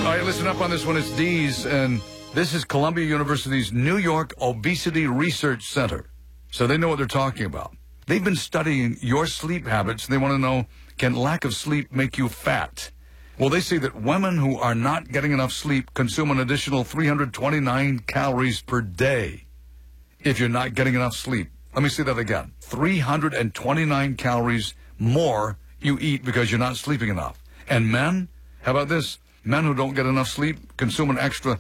All right, listen up on this one. It's Dee's, and this is Columbia University's New York Obesity Research Center. So they know what they're talking about. They've been studying your sleep habits. They want to know, can lack of sleep make you fat? Well, they say that women who are not getting enough sleep consume an additional 329 calories per day if you're not getting enough sleep. Let me say that again. 329 calories more you eat because you're not sleeping enough. And men, how about this? Men who don't get enough sleep consume an extra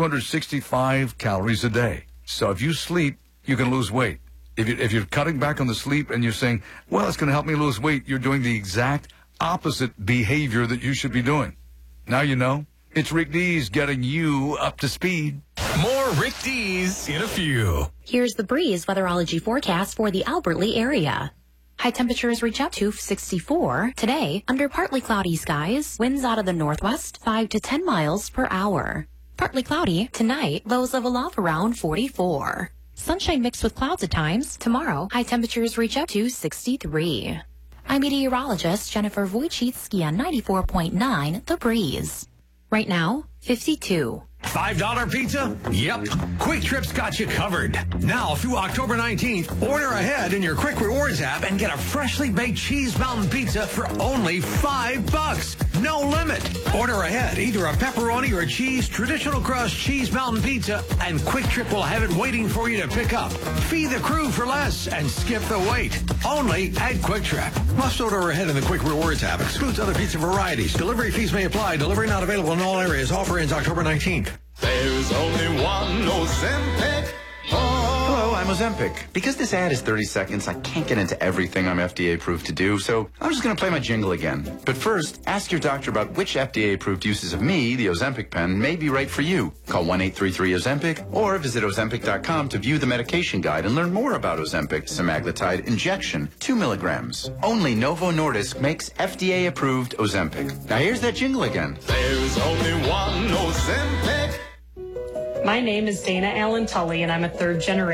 265 calories a day. So if you sleep, you can lose weight. If you're cutting back on the sleep and you're saying, well, it's going to help me lose weight, you're doing the exact opposite behavior that you should be doing. Now you know. It's Rick Dees getting you up to speed. More Rick Dees in a few. Here's the Breeze weatherology forecast for the Albert Lea area. High temperatures reach up to 64 today under partly cloudy skies, winds out of the northwest 5 to 10 miles per hour. Partly cloudy tonight, lows level off around 44. Sunshine mixed with clouds at times. Tomorrow, high temperatures reach up to 63. I'm meteorologist Jennifer Wojcicki on 94.9 The Breeze. Right now, 52. $5 pizza? Yep. Quick Trip's got you covered. Now through October 19th, order ahead in your Quick Rewards app and get a freshly baked Cheese Mountain Pizza for only $5. No limit. Order ahead either a pepperoni or cheese traditional crust Cheese Mountain Pizza, and Quick Trip will have it waiting for you to pick up. Feed the crew for less and skip the wait. Only at Quick Trip. Must order ahead in the Quick Rewards app. Excludes other pizza varieties. Delivery fees may apply. Delivery not available in all areas. Offer ends October 19th. There's only one Ozempic. Hello, I'm Ozempic. Because this ad is 30 seconds, I can't get into everything I'm FDA approved to do, so I'm just going to play my jingle again. But first, ask your doctor about which FDA approved uses of me, the Ozempic pen, may be right for you. Call 1-833-OZEMPIC or visit Ozempic.com to view the medication guide and learn more about Ozempic semaglutide injection, 2 milligrams. Only Novo Nordisk makes FDA approved Ozempic. Now here's that jingle again. There's only one Ozempic. My name is Dana Allen Tully, and I'm a third generation